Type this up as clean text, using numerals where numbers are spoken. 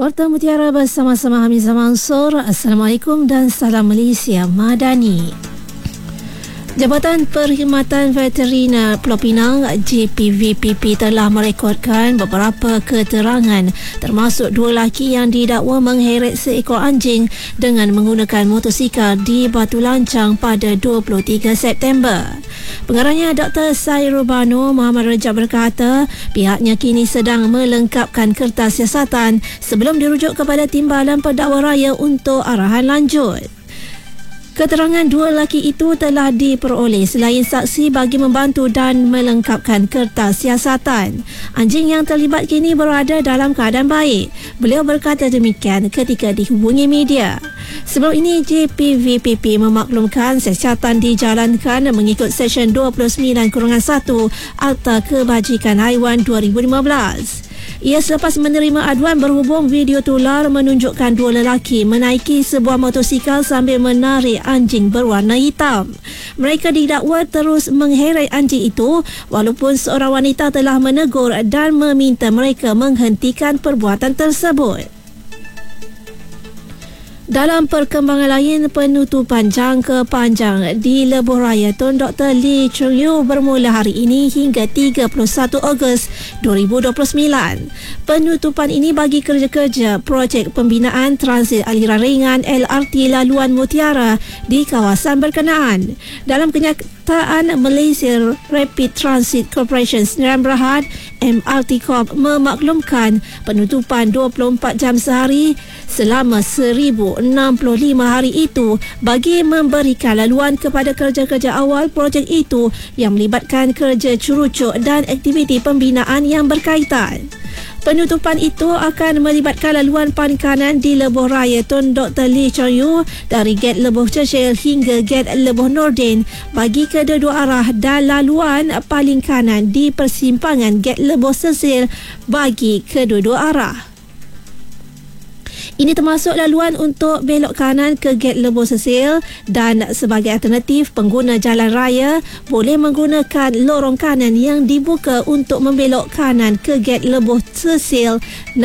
Warta Mutiara bersama-sama Hamizah Mansur. Assalamualaikum dan salam Malaysia Madani. Jabatan Perkhidmatan Veteriner Pulau Pinang JPVPP telah merekodkan beberapa keterangan termasuk 2 lelaki yang didakwa mengheret seekor anjing dengan menggunakan motosikal di Batu Lancang pada 23 September. Pengarahnya Dr. Sairul Bano Muhammad Rajab berkata pihaknya kini sedang melengkapkan kertas siasatan sebelum dirujuk kepada Timbalan Pendakwa Raya untuk arahan lanjut. Keterangan 2 lelaki itu telah diperoleh selain saksi bagi membantu dan melengkapkan kertas siasatan. Anjing yang terlibat kini berada dalam keadaan baik. Beliau berkata demikian ketika dihubungi media. Sebelum ini, JPVPP memaklumkan siasatan dijalankan mengikut Seksyen 29-1 Akta Kebajikan Haiwan 2015. Ia selepas menerima aduan berhubung video tular menunjukkan 2 lelaki menaiki sebuah motosikal sambil menarik anjing berwarna hitam. Mereka didakwa terus mengheret anjing itu walaupun seorang wanita telah menegur dan meminta mereka menghentikan perbuatan tersebut. Dalam perkembangan lain, penutupan jangka panjang di Lebuh Raya Tun Dr. Lee Chung Yew bermula hari ini hingga 31 Ogos 2029. Penutupan ini bagi kerja-kerja projek pembinaan transit aliran ringan LRT Laluan Mutiara di kawasan berkenaan. Dalam kenyataan, Malaysia Rapid Transit Corporation Sdn Bhd MRT Corp memaklumkan penutupan 24 jam sehari selama 1065 hari itu bagi memberikan laluan kepada kerja-kerja awal projek itu yang melibatkan kerja curucuk dan aktiviti pembinaan yang berkaitan. Penutupan itu akan melibatkan laluan paling kanan di Lebuh Raya Tun Dr. Lee Chung Yew dari Gate Lebuh Churchill hingga Gate Lebuh Nordin bagi kedua-dua arah dan laluan paling kanan di persimpangan Gate Lebuh Cecil bagi kedua-dua arah. Ini termasuk laluan untuk belok kanan ke Gate Lebuh Cecil dan sebagai alternatif pengguna jalan raya boleh menggunakan lorong kanan yang dibuka untuk membelok kanan ke Gate Lebuh Cecil